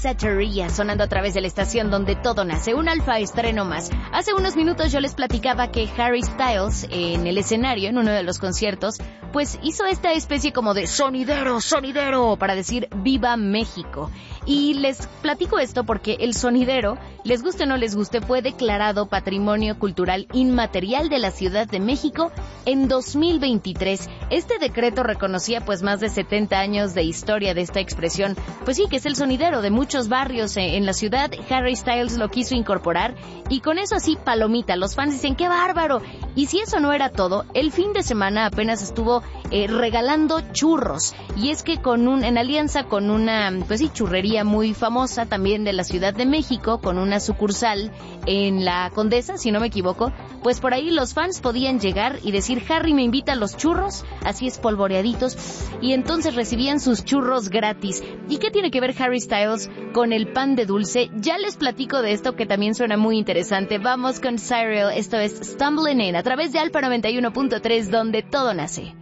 Zacharia, sonando a través de la estación donde todo nace, un alfa estreno más. Hace unos minutos yo les platicaba que Harry Styles en el escenario, en uno de los conciertos, pues hizo esta especie como de sonidero, sonidero, para decir ¡Viva México! Y les platico esto porque el sonidero, les guste o no les guste, fue declarado Patrimonio Cultural Inmaterial de la Ciudad de México en 2023. Este decreto reconocía pues más de 70 años de historia de esta expresión, pues sí, que es el sonidero de muchos barrios en la ciudad. Harry Styles lo quiso incorporar y con eso así palomita, los fans dicen ¡qué bárbaro! Y si eso no era todo, el fin de semana apenas estuvo regalando churros, y es que en alianza con una, pues sí, churrería muy famosa también de la Ciudad de México, con una sucursal en la Condesa, si no me equivoco, pues por ahí los fans podían llegar y decir Harry me invita a los churros, así espolvoreaditos, y entonces recibían sus churros gratis. ¿Y qué tiene que ver Harry Styles con el pan de dulce? Ya les platico de esto que también suena muy interesante. Vamos con Cyril, esto es Stumbling In, a través de Alfa 91.3, donde todo nace.